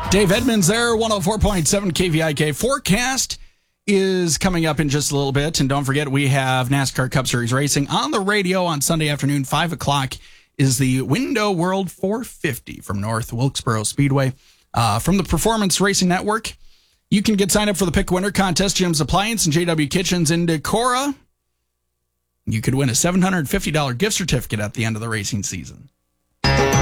Dave Edmonds there, 104.7 KVIK. Forecast is coming up in just a little bit. And don't forget, we have NASCAR Cup Series racing on the radio on Sunday afternoon. 5 o'clock is the Window World 450 from North Wilkesboro Speedway. From the Performance Racing Network, you can get signed up for the Pick Winner contest. Jim's Appliance and JW Kitchens in Decorah. You could win a $750 gift certificate at the end of the racing season.